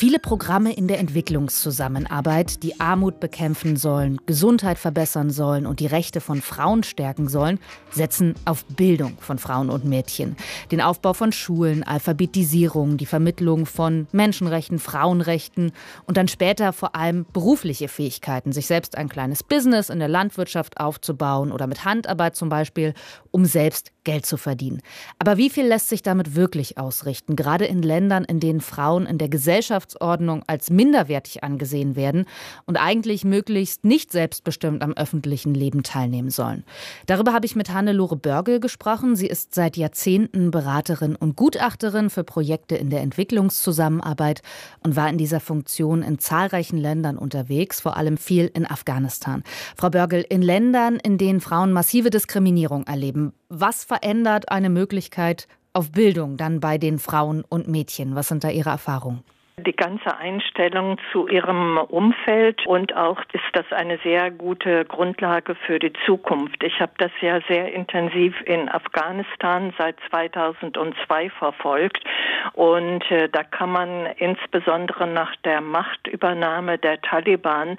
Viele Programme in der Entwicklungszusammenarbeit, die Armut bekämpfen sollen, Gesundheit verbessern sollen und die Rechte von Frauen stärken sollen, setzen auf Bildung von Frauen und Mädchen. Den Aufbau von Schulen, Alphabetisierung, die Vermittlung von Menschenrechten, Frauenrechten und dann später vor allem berufliche Fähigkeiten, sich selbst ein kleines Business in der Landwirtschaft aufzubauen oder mit Handarbeit zum Beispiel, um selbst Geld zu verdienen. Aber wie viel lässt sich damit wirklich ausrichten, gerade in Ländern, in denen Frauen in der Gesellschaftsordnung als minderwertig angesehen werden und eigentlich möglichst nicht selbstbestimmt am öffentlichen Leben teilnehmen sollen? Darüber habe ich mit Hannelore Börgel gesprochen. Sie ist seit Jahrzehnten Beraterin und Gutachterin für Projekte in der Entwicklungszusammenarbeit und war in dieser Funktion in zahlreichen Ländern unterwegs, vor allem viel in Afghanistan. Frau Börgel, in Ländern, in denen Frauen massive Diskriminierung erleben, was verändert eine Möglichkeit auf Bildung dann bei den Frauen und Mädchen? Was sind da Ihre Erfahrungen? Die ganze Einstellung zu ihrem Umfeld und auch ist das eine sehr gute Grundlage für die Zukunft. Ich habe das ja sehr intensiv in Afghanistan seit 2002 verfolgt und da kann man insbesondere nach der Machtübernahme der Taliban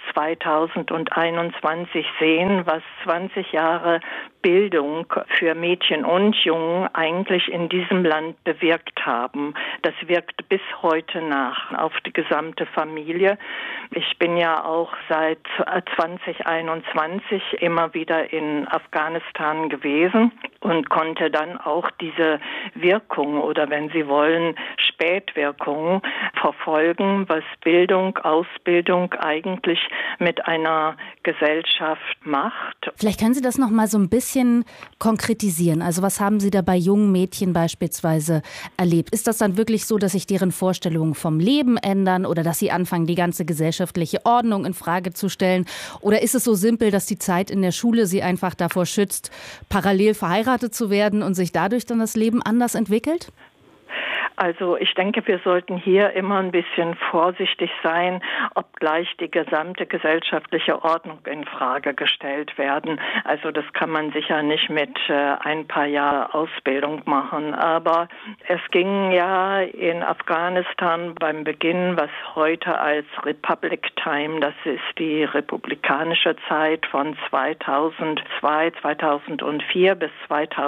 2021 sehen, was 20 Jahre Bildung für Mädchen und Jungen eigentlich in diesem Land bewirkt haben. Das wirkt bis heute nach auf die gesamte Familie. Ich bin ja auch seit 2021 immer wieder in Afghanistan gewesen und konnte dann auch diese Wirkung oder wenn Sie wollen Spätwirkungen verfolgen, was Bildung, Ausbildung eigentlich mit einer Gesellschaft macht. Vielleicht können Sie das noch mal so ein bisschen konkretisieren. Also was haben Sie da bei jungen Mädchen beispielsweise erlebt? Ist das dann wirklich so, dass sich deren Vorstellungen vom Leben ändern oder dass sie anfangen, die ganze gesellschaftliche Ordnung in Frage zu stellen? Oder ist es so simpel, dass die Zeit in der Schule sie einfach davor schützt, parallel verheiratet zu werden und sich dadurch dann das Leben anders entwickelt? Also ich denke, wir sollten hier immer ein bisschen vorsichtig sein, obgleich die gesamte gesellschaftliche Ordnung in Frage gestellt werden. Also das kann man sicher nicht mit ein paar Jahren Ausbildung machen. Aber es ging ja in Afghanistan beim Beginn, was heute als Republic Time, das ist die republikanische Zeit von 2002, 2004 bis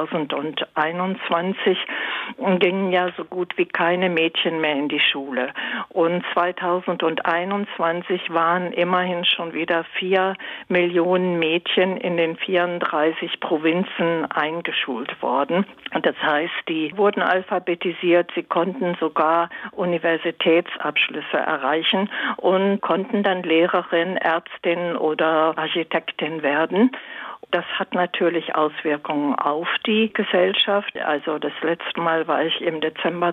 2021, gingen ja so gut wie keine Mädchen mehr in die Schule. Und 2021 waren immerhin schon wieder 4 Millionen Mädchen in den 34 Provinzen eingeschult worden. Und das heißt, die wurden alphabetisiert, sie konnten sogar Universitätsabschlüsse erreichen und konnten dann Lehrerin, Ärztin oder Architektin werden. Das hat natürlich Auswirkungen auf die Gesellschaft. Also das letzte Mal war ich im Dezember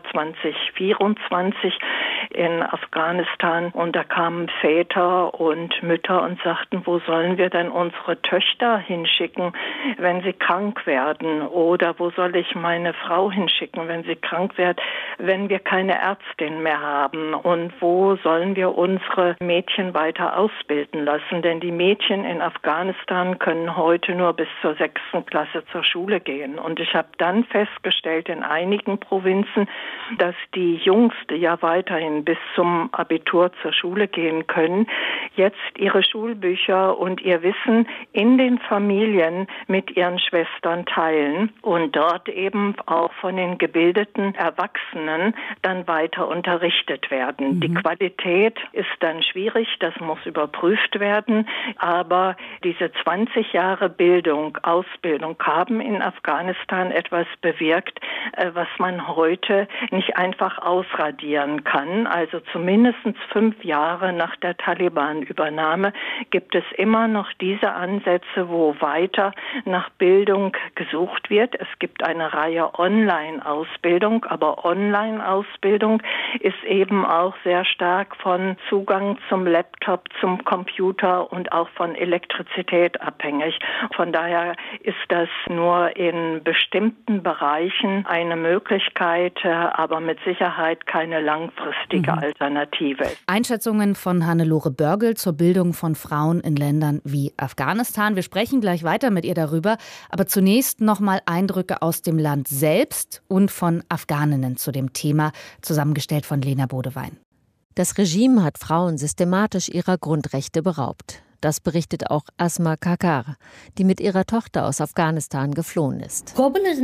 2024 in Afghanistan und da kamen Väter und Mütter und sagten, wo sollen wir denn unsere Töchter hinschicken, wenn sie krank werden? Oder wo soll ich meine Frau hinschicken, wenn sie krank wird, wenn wir keine Ärztin mehr haben? Und wo sollen wir unsere Mädchen weiter ausbilden lassen? Denn die Mädchen in Afghanistan können heute nur bis zur 6. Klasse zur Schule gehen. Und ich habe dann festgestellt in einigen Provinzen, dass die Jungs, die ja weiterhin bis zum Abitur zur Schule gehen können, jetzt ihre Schulbücher und ihr Wissen in den Familien mit ihren Schwestern teilen und dort eben auch von den gebildeten Erwachsenen dann weiter unterrichtet werden. Die Qualität ist dann schwierig, das muss überprüft werden, aber diese 20 Jahre Bildung, Ausbildung haben in Afghanistan etwas bewirkt, was man heute nicht einfach ausradieren kann. Also zumindest 5 Jahre nach der Taliban-Übernahme gibt es immer noch diese Ansätze, wo weiter nach Bildung gesucht wird. Es gibt eine Reihe Online-Ausbildung, aber Online-Ausbildung ist eben auch sehr stark von Zugang zum Laptop, zum Computer und auch von Elektrizität abhängig. Von daher ist das nur in bestimmten Bereichen eine Möglichkeit, aber mit Sicherheit keine langfristige Alternative. Einschätzungen von Hannelore Börgel zur Bildung von Frauen in Ländern wie Afghanistan. Wir sprechen gleich weiter mit ihr darüber, aber zunächst noch mal Eindrücke aus dem Land selbst und von Afghaninnen zu dem Thema, zusammengestellt von Lena Bodewein. Das Regime hat Frauen systematisch ihrer Grundrechte beraubt. Das berichtet auch Asma Kakar, die mit ihrer Tochter aus Afghanistan geflohen ist.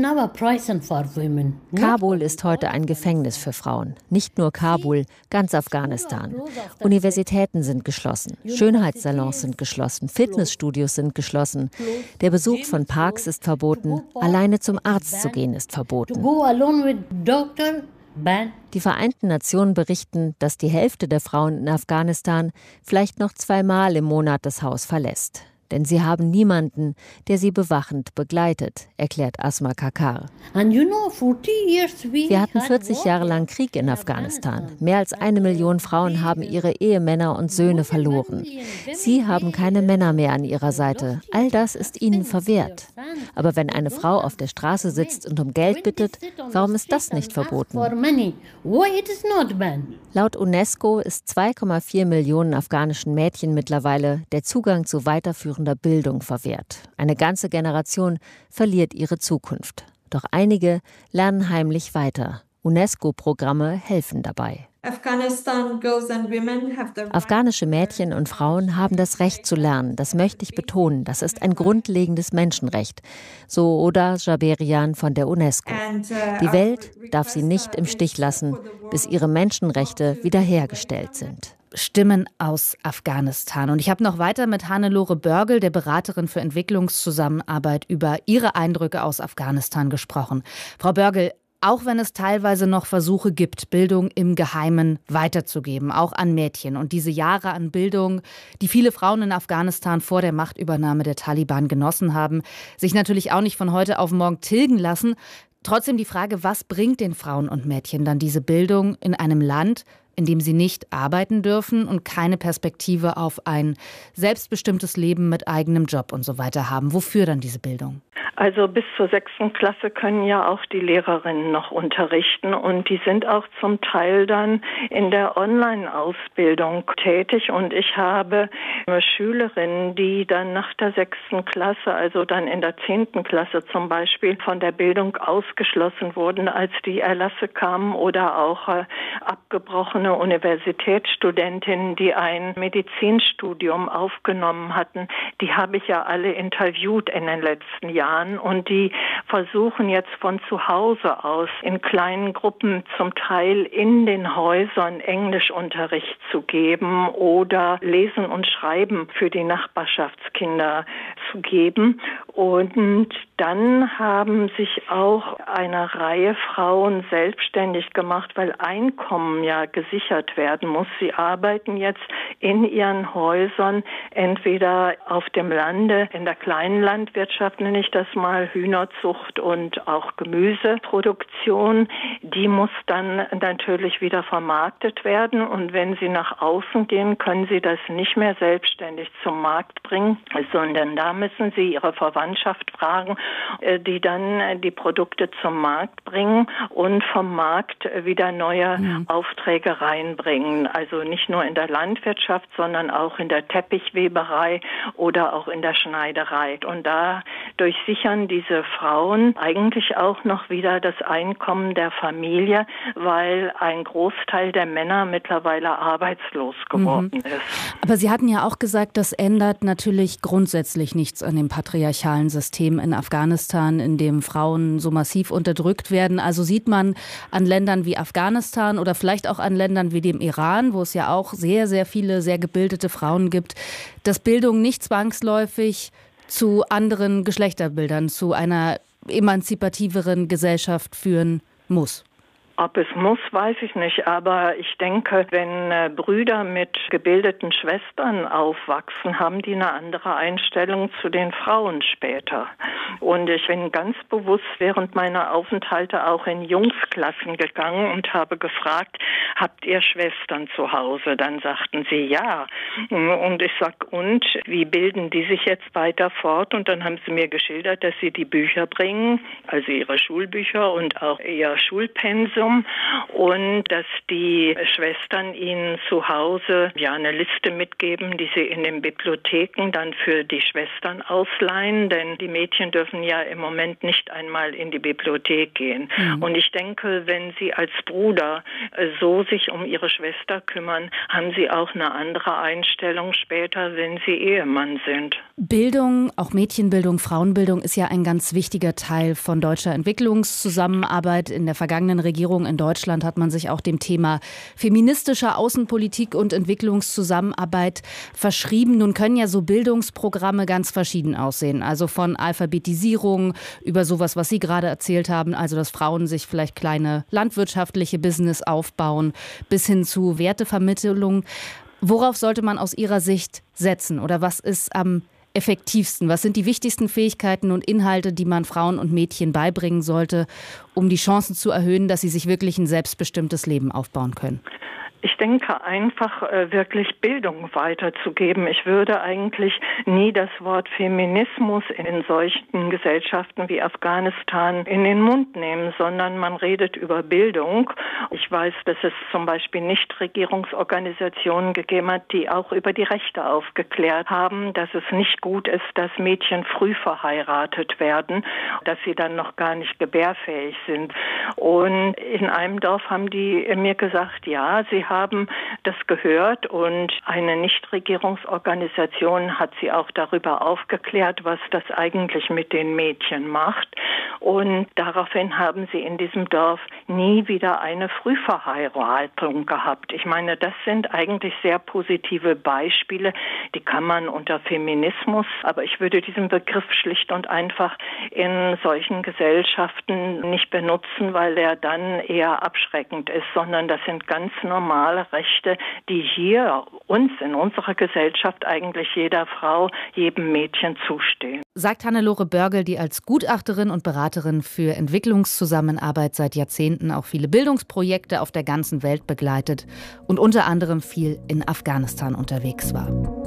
Kabul ist heute ein Gefängnis für Frauen. Nicht nur Kabul, ganz Afghanistan. Universitäten sind geschlossen, Schönheitssalons sind geschlossen, Fitnessstudios sind geschlossen. Der Besuch von Parks ist verboten, alleine zum Arzt zu gehen ist verboten. Die Vereinten Nationen berichten, dass die Hälfte der Frauen in Afghanistan vielleicht noch 2-mal im Monat das Haus verlässt. Denn sie haben niemanden, der sie bewachend begleitet, erklärt Asma Kakar. Wir hatten 40 Jahre lang Krieg in Afghanistan. Mehr als 1 Million Frauen haben ihre Ehemänner und Söhne verloren. Sie haben keine Männer mehr an ihrer Seite. All das ist ihnen verwehrt. Aber wenn eine Frau auf der Straße sitzt und um Geld bittet, warum ist das nicht verboten? Laut UNESCO ist 2,4 Millionen afghanischen Mädchen mittlerweile der Zugang zu weiterführender Bildung verwehrt. Eine ganze Generation verliert ihre Zukunft. Doch einige lernen heimlich weiter. UNESCO-Programme helfen dabei. Afghanische Mädchen und Frauen haben das Recht zu lernen. Das möchte ich betonen. Das ist ein grundlegendes Menschenrecht. So Oda Jaberian von der UNESCO. Die Welt darf sie nicht im Stich lassen, bis ihre Menschenrechte wiederhergestellt sind. Stimmen aus Afghanistan. Und ich habe noch weiter mit Hannelore Börgel, der Beraterin für Entwicklungszusammenarbeit, über ihre Eindrücke aus Afghanistan gesprochen. Frau Börgel, auch wenn es teilweise noch Versuche gibt, Bildung im Geheimen weiterzugeben, auch an Mädchen. Und diese Jahre an Bildung, die viele Frauen in Afghanistan vor der Machtübernahme der Taliban genossen haben, sich natürlich auch nicht von heute auf morgen tilgen lassen. Trotzdem die Frage, was bringt den Frauen und Mädchen dann diese Bildung in einem Land, in dem sie nicht arbeiten dürfen und keine Perspektive auf ein selbstbestimmtes Leben mit eigenem Job und so weiter haben? Wofür dann diese Bildung? Also bis zur 6. Klasse können ja auch die Lehrerinnen noch unterrichten und die sind auch zum Teil dann in der Online-Ausbildung tätig und ich habe Schülerinnen, die dann nach der 6. Klasse, also dann in der 10. Klasse zum Beispiel, von der Bildung ausgeschlossen wurden, als die Erlasse kamen oder auch abgebrochene Universitätsstudentinnen, die ein Medizinstudium aufgenommen hatten, die habe ich ja alle interviewt in den letzten Jahren und die versuchen jetzt von zu Hause aus in kleinen Gruppen zum Teil in den Häusern Englischunterricht zu geben oder Lesen und Schreiben für die Nachbarschaftskinder zu geben. Und dann haben sich auch eine Reihe Frauen selbstständig gemacht, weil Einkommen ja gesichert werden muss. Sie arbeiten jetzt in ihren Häusern, entweder auf dem Lande, in der kleinen Landwirtschaft nenne ich das mal, Hühnerzucht und auch Gemüseproduktion. Die muss dann natürlich wieder vermarktet werden und wenn sie nach außen gehen, können sie das nicht mehr selbstständig zum Markt bringen, sondern da müssen sie ihre Verwandtschaft fragen, die dann die Produkte zum Markt bringen und vom Markt wieder neue Aufträge reinbringen. Also nicht nur in der Landwirtschaft, sondern auch in der Teppichweberei oder auch in der Schneiderei. Und dadurch sichern diese Frauen eigentlich auch noch wieder das Einkommen der Familie, weil ein Großteil der Männer mittlerweile arbeitslos geworden ist. Aber Sie hatten ja auch gesagt, das ändert natürlich grundsätzlich nichts an dem patriarchalen System in Afghanistan, in dem Frauen so massiv unterdrückt werden. Also sieht man an Ländern wie Afghanistan oder vielleicht auch an Ländern wie dem Iran, wo es ja auch sehr, sehr viele sehr gebildete Frauen gibt, dass Bildung nicht zwangsläufig zu anderen Geschlechterbildern, zu einer emanzipativeren Gesellschaft führen muss. Ob es muss, weiß ich nicht, aber ich denke, wenn Brüder mit gebildeten Schwestern aufwachsen, haben die eine andere Einstellung zu den Frauen später. Und ich bin ganz bewusst während meiner Aufenthalte auch in Jungsklassen gegangen und habe gefragt, habt ihr Schwestern zu Hause? Dann sagten sie ja. Und ich sag, und wie bilden die sich jetzt weiter fort? Und dann haben sie mir geschildert, dass sie die Bücher bringen, also ihre Schulbücher und auch ihr Schulpensum Studium und dass die Schwestern ihnen zu Hause eine Liste mitgeben, die sie in den Bibliotheken dann für die Schwestern ausleihen, denn die Mädchen dürfen ja im Moment nicht einmal in die Bibliothek gehen. Und ich denke, wenn sie als Bruder so sich um ihre Schwester kümmern, haben sie auch eine andere Einstellung später, wenn sie Ehemann sind. Bildung, auch Mädchenbildung, Frauenbildung ist ja ein ganz wichtiger Teil von deutscher Entwicklungszusammenarbeit. In der vergangenen Regierung in Deutschland hat man sich auch dem Thema feministischer Außenpolitik und Entwicklungszusammenarbeit verschrieben. Nun können ja so Bildungsprogramme ganz verschieden aussehen. Also von Alphabetisierung über sowas, was Sie gerade erzählt haben, also dass Frauen sich vielleicht kleine landwirtschaftliche Business aufbauen, bis hin zu Wertevermittlung. Worauf sollte man aus Ihrer Sicht setzen oder was ist am effektivsten? Was sind die wichtigsten Fähigkeiten und Inhalte, die man Frauen und Mädchen beibringen sollte, um die Chancen zu erhöhen, dass sie sich wirklich ein selbstbestimmtes Leben aufbauen können? Ich denke, einfach wirklich Bildung weiterzugeben. Ich würde eigentlich nie das Wort Feminismus in solchen Gesellschaften wie Afghanistan in den Mund nehmen, sondern man redet über Bildung. Ich weiß, dass es zum Beispiel Nichtregierungsorganisationen gegeben hat, die auch über die Rechte aufgeklärt haben, dass es nicht gut ist, dass Mädchen früh verheiratet werden, dass sie dann noch gar nicht gebärfähig sind. Und in einem Dorf haben die mir gesagt, ja, sie haben das gehört und eine Nichtregierungsorganisation hat sie auch darüber aufgeklärt, was das eigentlich mit den Mädchen macht. Und daraufhin haben sie in diesem Dorf nie wieder eine Frühverheiratung gehabt. Ich meine, das sind eigentlich sehr positive Beispiele, die kann man unter Feminismus, aber ich würde diesen Begriff schlicht und einfach in solchen Gesellschaften nicht benutzen, weil er dann eher abschreckend ist, sondern das sind ganz normale Rechte, die hier uns in unserer Gesellschaft eigentlich jeder Frau, jedem Mädchen zustehen. Sagt Hannelore Börgel, die als Gutachterin und Beraterin für Entwicklungszusammenarbeit seit Jahrzehnten auch viele Bildungsprojekte auf der ganzen Welt begleitet und unter anderem viel in Afghanistan unterwegs war.